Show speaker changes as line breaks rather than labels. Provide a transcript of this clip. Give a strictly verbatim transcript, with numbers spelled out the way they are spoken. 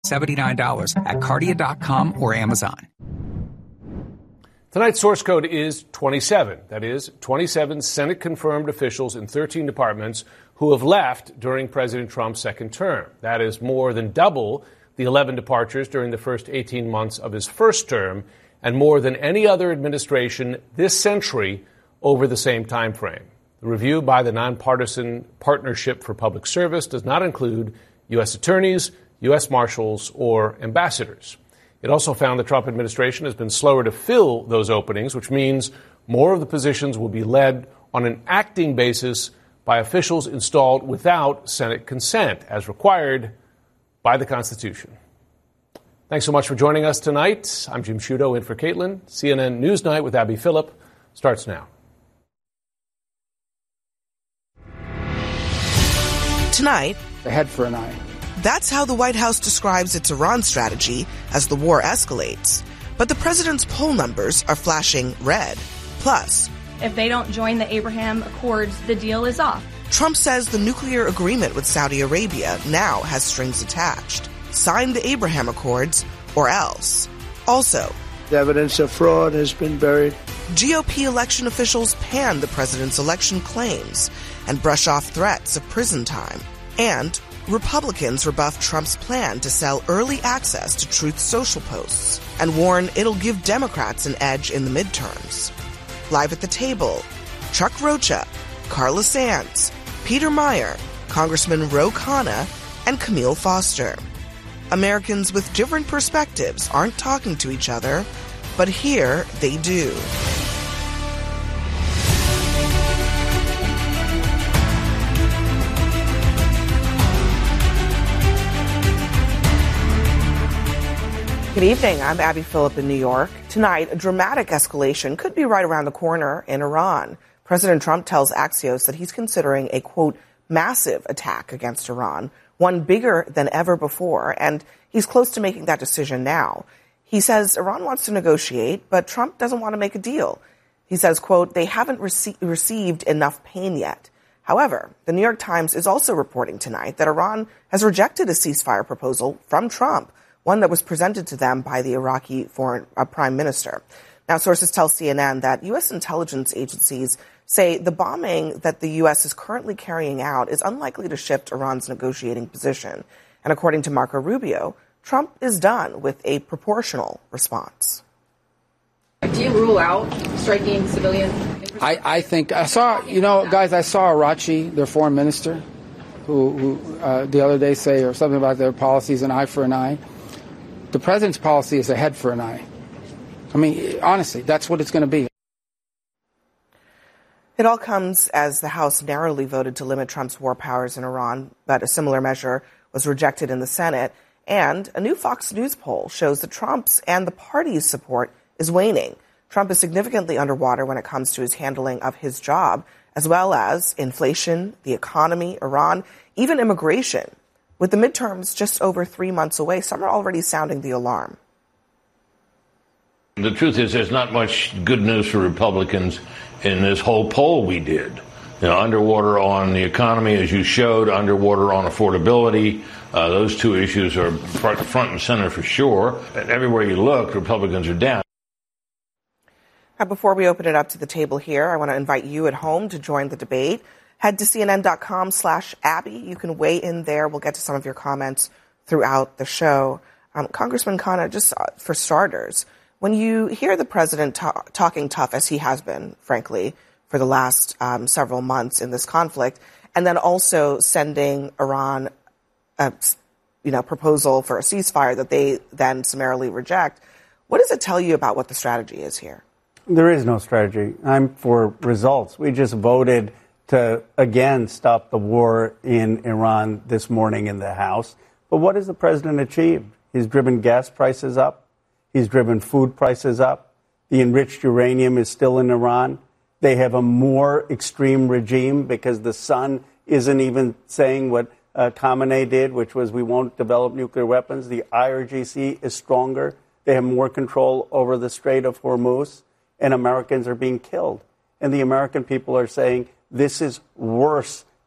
seventy-nine dollars at cardia dot com or Amazon.
Tonight's source code is twenty-seven. That is, twenty-seven Senate-confirmed officials in thirteen departments who have left during President Trump's second term. That is more than double the eleven departures during the first eighteen months of his first term, and more than any other administration this century over the same time frame. The review by the Nonpartisan Partnership for Public Service does not include U S attorneys, U S marshals, or ambassadors. It also found the Trump administration has been slower to fill those openings, which means more of the positions will be led on an acting basis by officials installed without Senate consent, as required by the Constitution. Thanks so much for joining us tonight. I'm Jim Sciutto in for Caitlin. C N N Newsnight with Abby Phillip starts now.
Tonight,
a head for an eye.
That's how the White House describes its Iran strategy as the war escalates. But the president's poll numbers are flashing red. Plus,
if they don't join the Abraham Accords, the deal is off.
Trump says the nuclear agreement with Saudi Arabia now has strings attached. Sign the Abraham Accords or else. Also,
the evidence of fraud has been buried.
G O P election officials pan the president's election claims and brush off threats of prison time. And Republicans rebuff Trump's plan to sell early access to Truth Social posts and warn it'll give Democrats an edge in the midterms. Live at the table, Chuck Rocha, Carla Sands, Peter Meyer, Congressman Ro Khanna, and Camille Foster. Americans with different perspectives aren't talking to each other, but here they do. Good evening. I'm Abby Phillip in New York. Tonight, a dramatic escalation could be right around the corner in Iran. President Trump tells Axios that he's considering a, quote, massive attack against Iran, one bigger than ever before, and he's close to making that decision now. He says Iran wants to negotiate, but Trump doesn't want to make a deal. He says, quote, they haven't rece- received enough pain yet. However, the New York Times is also reporting tonight that Iran has rejected a ceasefire proposal from Trump, one that was presented to them by the Iraqi foreign uh, prime minister. Now, sources tell C N N that U S intelligence agencies say the bombing that the U S is currently carrying out is unlikely to shift Iran's negotiating position. And according to Marco Rubio, Trump is done with a proportional response.
Do you rule out striking civilian?
I, I think I saw, you know, guys, I saw Arachi, their foreign minister, who, who uh, the other day say or something about their policies, an eye for an eye. The president's policy is a head for an eye. I mean, honestly, that's what it's going to be.
It all comes as the House narrowly voted to limit Trump's war powers in Iran, but a similar measure was rejected in the Senate. And a new Fox News poll shows that Trump's and the party's support is waning. Trump is significantly underwater when it comes to his handling of his job, as well as inflation, the economy, Iran, even immigration. With the midterms just over three months away, some are already sounding the alarm.
The truth is there's not much good news for Republicans in this whole poll we did. You know, underwater on the economy, as you showed, underwater on affordability. Uh, those two issues are front, front and center for sure. And everywhere you look, Republicans are down.
Now, before we open it up to the table here, I want to invite you at home to join the debate. Head to cnn.com slash Abby. You can weigh in there. We'll get to some of your comments throughout the show. Um, Congressman Khanna, just for starters, when you hear the president ta- talking tough, as he has been, frankly, for the last um, several months in this conflict, and then also sending Iran a you know, proposal for a ceasefire that they then summarily reject, what does it tell you about what the strategy is here?
There is no strategy. I'm for results. We just voted to, again, stop the war in Iran this morning in the House. But what has the president achieved? He's driven gas prices up. He's driven food prices up. The enriched uranium is still in Iran. They have a more extreme regime because the sun isn't even saying what uh, Khamenei did, which was we won't develop nuclear weapons. The I R G C is stronger. They have more control over the Strait of Hormuz, and Americans are being killed. And the American people are saying, this is worse